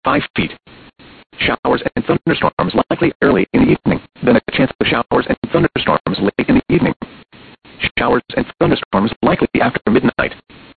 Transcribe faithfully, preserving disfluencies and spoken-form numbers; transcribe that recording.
five feet. Showers and thunderstorms likely early in the evening, then a chance of showers and thunderstorms late in the evening. Showers and thunderstorms likely after midnight.